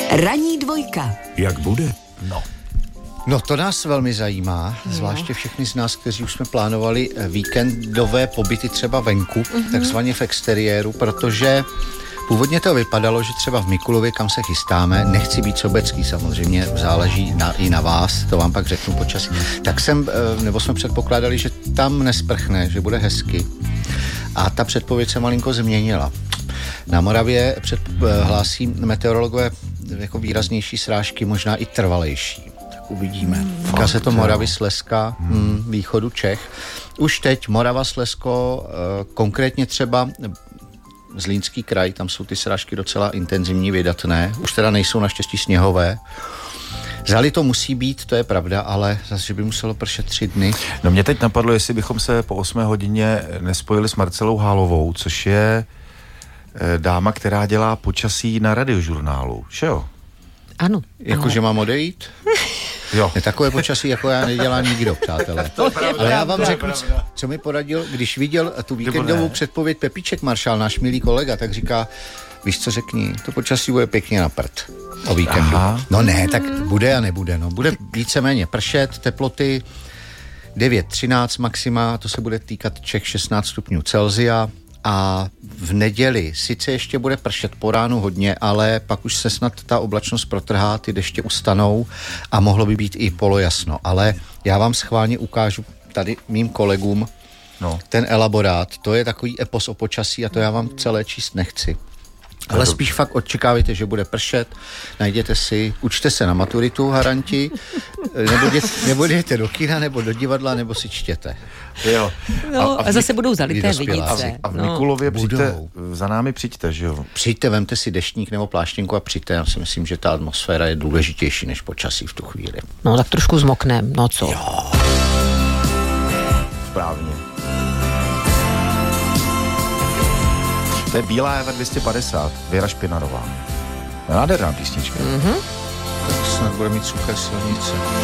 Ranní dvojka. Jak bude? No to nás velmi zajímá, zvláště všechny z nás, kteří už jsme plánovali víkendové pobyty třeba venku, takzvaně v exteriéru, protože původně to vypadalo, že třeba v Mikulově, kam se chystáme, nechci být sobecký samozřejmě, záleží i na vás, to vám pak řeknu počasí, tak jsme předpokládali, že tam nesprchne, že bude hezky a ta předpověď se malinko změnila. Na Moravě hlásí meteorologové jako výraznější srážky, možná i trvalejší. Uvidíme. Týká se to Moravy, Slezska, východu Čech. Už teď Morava, Slezsko, konkrétně třeba Zlínský kraj, tam jsou ty srážky docela intenzivní, vydatné. Už teda nejsou naštěstí sněhové. Zali to musí být, to je pravda, ale zase, že by muselo pršet 3 dny. No mě teď napadlo, jestli bychom se po 8 hodině nespojili s Marcelou Hálovou, což je dáma, která dělá počasí na radiožurnálu, že jo? Ano. Jakože mám odejít? Jo. Takové počasí, jako já, nedělá nikdo, přátelé. Ale já vám řeknu, co mi poradil, když viděl tu víkendovou předpověď Pepíček Maršál, náš milý kolega, tak říká, víš co, řekni, to počasí bude pěkně na prd o víkendu. Aha. No ne, tak bude a nebude, no. Bude víceméně pršet, teploty 9-13 maxima, to se bude týkat Čech 16 stupňů Celsia. A v neděli sice ještě bude pršet po ránu hodně, ale pak už se snad ta oblačnost protrhá, ty deště ustanou a mohlo by být i polojasno. Ale já vám schválně ukážu tady mým kolegům ten elaborát. To je takový epos o počasí a to já vám celé číst nechci. Ale spíš fakt očekávajte, že bude pršet, najděte si, učte se na maturitu, haranti, nebo jdete do kina, nebo do divadla, nebo si čtěte. Jo. A zase budou zalité vidice. A v Mikulově za námi přijďte, že jo? Přijďte, vemte si deštník nebo pláštěnku a přijďte. Já si myslím, že ta atmosféra je důležitější než počasí v tu chvíli. No tak trošku zmoknem, no co? Jo. Správně. To je Bílá Eva 250, Věra Špinarová. Nádherná písnička. Tak snad bude mít suché silnice.